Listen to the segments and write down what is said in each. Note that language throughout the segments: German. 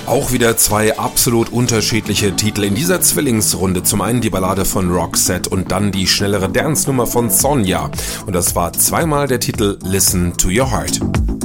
Auch wieder zwei absolut unterschiedliche Titel in dieser Zwillingsrunde. Zum einen die Ballade von Roxette und dann die schnellere Dance-Nummer von Sonja. Und das war zweimal der Titel Listen to Your Heart.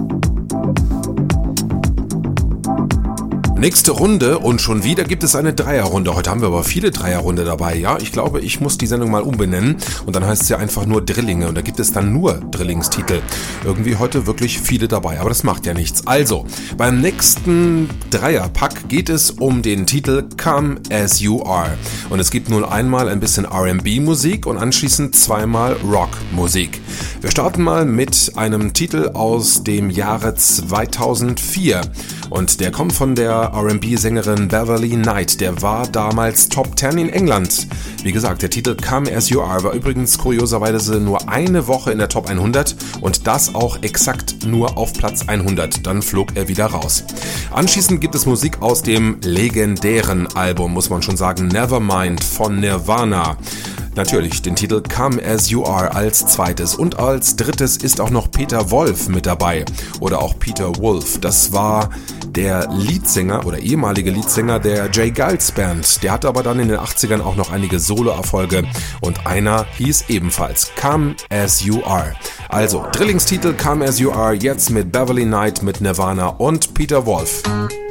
Nächste Runde und schon wieder gibt es eine Dreierrunde. Heute haben wir aber viele Dreierrunde dabei. Ja, ich glaube, ich muss die Sendung mal umbenennen und dann heißt es ja einfach nur Drillinge und da gibt es dann nur Drillingstitel. Irgendwie heute wirklich viele dabei, aber das macht ja nichts. Also, beim nächsten Dreierpack geht es um den Titel Come As You Are und es gibt nun einmal ein bisschen R&B-Musik und anschließend zweimal Rock-Musik. Wir starten mal mit einem Titel aus dem Jahre 2004 und der kommt von der R&B-Sängerin Beverly Knight, der war damals Top 10 in England. Wie gesagt, der Titel Come As You Are war übrigens kurioserweise nur eine Woche in der Top 100 und das auch exakt nur auf Platz 100, dann flog er wieder raus. Anschließend gibt es Musik aus dem legendären Album, muss man schon sagen, Nevermind von Nirvana. Natürlich den Titel Come As You Are als zweites und als drittes ist auch noch Peter Wolf mit dabei oder auch Peter Wolf. Das war der Leadsänger oder ehemalige Leadsänger der J. Geils Band. Der hatte aber dann in den 80ern auch noch einige Soloerfolge und einer hieß ebenfalls Come As You Are. Also Drillingstitel Come As You Are jetzt mit Beverly Knight, mit Nirvana und Peter Wolf.